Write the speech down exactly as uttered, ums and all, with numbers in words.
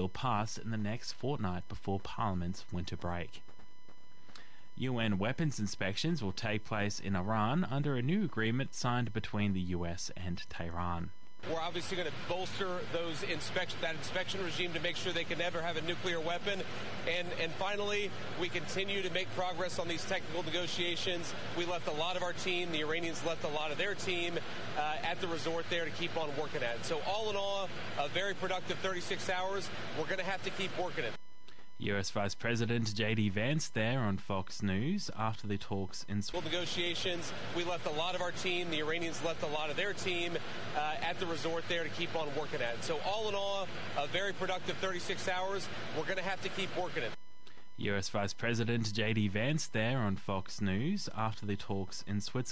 bill passed in the next fortnight before Parliament's winter break. U N weapons inspections will take place in Iran under a new agreement signed between the U S and Tehran. We're obviously going to bolster those inspection, that inspection regime to make sure they can never have a nuclear weapon. And, and finally, we continue to make progress on these technical negotiations. We left a lot of our team, the Iranians left a lot of their team uh, at the resort there to keep on working at it. So all in all, a very productive thirty-six hours. We're going to have to keep working it. U S Vice President J D Vance there on Fox News after the talks in negotiations. We left a lot of our team, the Iranians left a lot of their team uh, at the resort there to keep on working at it. So all in all, a very productive thirty-six hours. We're going to have to keep working it. U S Vice President J D Vance there on Fox News after the talks in Switzerland.